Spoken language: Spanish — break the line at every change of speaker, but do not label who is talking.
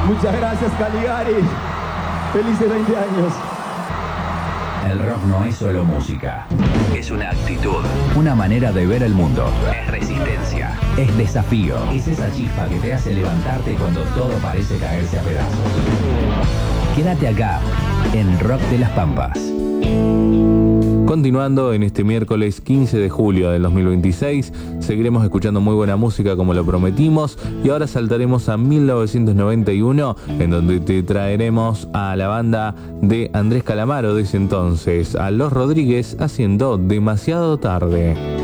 Muchas gracias, Caligari. Felices 20 años.
El rock no es solo música, es una actitud, una manera de ver el mundo, es resistencia, es desafío, es esa chispa que te hace levantarte cuando todo parece caerse a pedazos. Quédate acá, en Rock de las Pampas.
Continuando en este miércoles 15 de julio del 2026, seguiremos escuchando muy buena música como lo prometimos y ahora saltaremos a 1991 en donde te traeremos a la banda de Andrés Calamaro de ese entonces, a Los Rodríguez haciendo Demasiado Tarde.